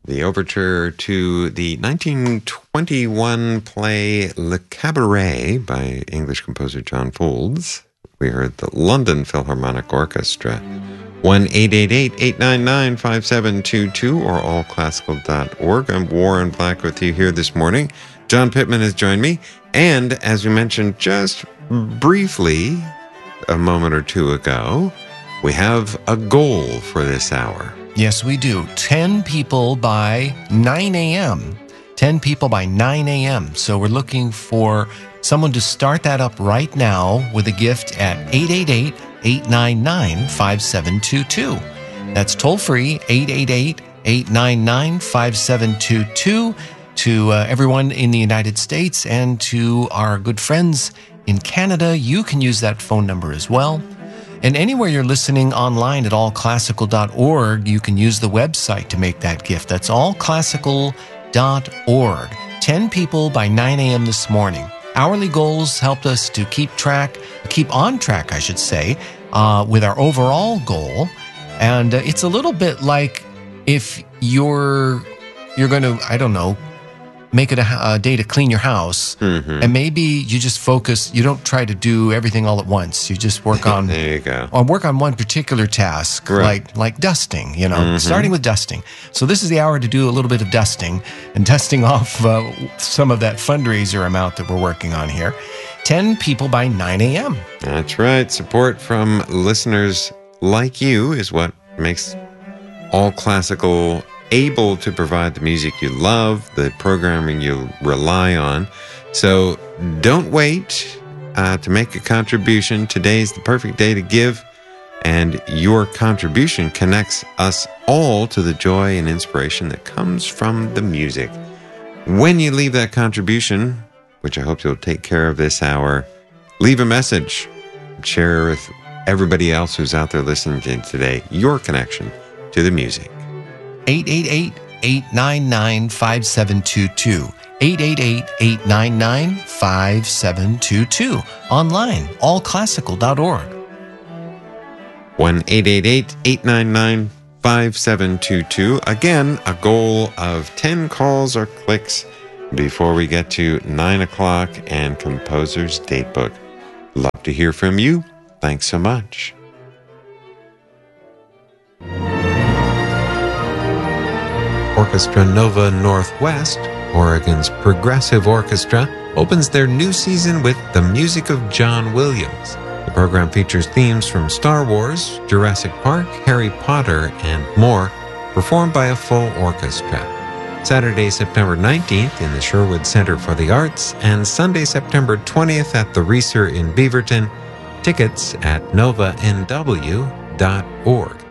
The overture to the 1921 play Le Cabaret by English composer John Foulds. We heard the London Philharmonic Orchestra. 1-888-899-5722 or allclassical.org. I'm Warren Black with you here this morning. John Pittman has joined me. And as we mentioned just briefly a moment or two ago, we have a goal for this hour. Yes, we do. 10 people by 9 a.m. 10 people by 9 a.m. So we're looking for someone to start that up right now with a gift at 888-899-5722. That's toll free, 888-899-5722 to everyone in the United States, and to our good friends in Canada. You can use that phone number as well. And anywhere you're listening online at allclassical.org, you can use the website to make that gift. That's allclassical.org. 10 people by 9 a.m. this morning. Hourly goals helped us to keep on track, I should say, with our overall goal. And it's a little bit like if you're going to, I don't know, make it a day to clean your house, and maybe you just focus. You don't try to do everything all at once. You just work on there you go. Or work on one particular task, right. like dusting. Starting with dusting. So this is the hour to do a little bit of dusting and dusting off some of that fundraiser amount that we're working on here. 10 people by 9 a.m. That's right. Support from listeners like you is what makes All Classical able to provide the music you love, the programming you rely on. So don't wait to make a contribution. Today's the perfect day to give, and your contribution connects us all to the joy and inspiration that comes from the music. When you leave that contribution, which I hope you'll take care of this hour, leave a message. Share with everybody else who's out there listening to today your connection to the music. 888-899-5722. 888-899-5722. Online, allclassical.org. 1-888-899-5722. Again, a goal of 10 calls or clicks before we get to 9 o'clock and Composer's Datebook. Love to hear from you. Thanks so much. Orchestra Nova Northwest, Oregon's progressive orchestra, opens their new season with the music of John Williams. The program features themes from Star Wars, Jurassic Park, Harry Potter, and more, performed by a full orchestra. Saturday, September 19th in the Sherwood Center for the Arts, and Sunday, September 20th at the Reeser in Beaverton. Tickets at NovaNW.org.